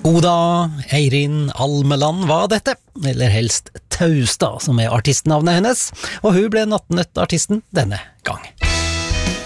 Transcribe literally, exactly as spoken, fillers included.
Oda Eirin Almeland var dette, eller helst Taustad, som er artistnavnet hennes, og hun ble nattnøttartisten denne gang.